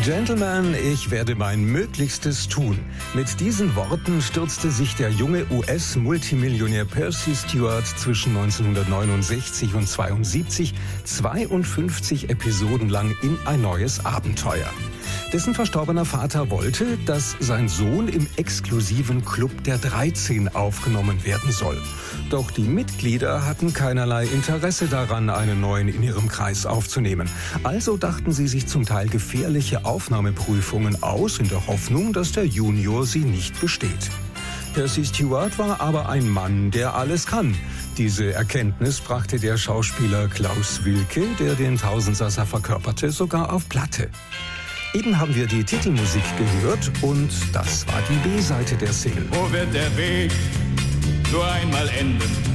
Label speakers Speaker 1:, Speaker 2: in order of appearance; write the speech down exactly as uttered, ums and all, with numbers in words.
Speaker 1: Gentlemen, ich werde mein Möglichstes tun. Mit diesen Worten stürzte sich der junge U S-Multimillionär Percy Stewart zwischen neunzehnhundertneunundsechzig und zweiundsiebzig zweiundfünfzig Episoden lang in ein neues Abenteuer. Dessen verstorbener Vater wollte, dass sein Sohn im exklusiven Club der dreizehn aufgenommen werden soll. Doch die Mitglieder hatten keinerlei Interesse daran, einen neuen in ihrem Kreis aufzunehmen. Also dachten sie sich zum Teil gefährliche Aufnahmeprüfungen aus, in der Hoffnung, dass der Junior sie nicht besteht. Percy Stewart war aber ein Mann, der alles kann. Diese Erkenntnis brachte der Schauspieler Klaus Wilke, der den Tausendsasser verkörperte, sogar auf Platte. Eben haben wir die Titelmusik gehört und das war die B-Seite der Single.
Speaker 2: Wo wird der Weg nur einmal enden?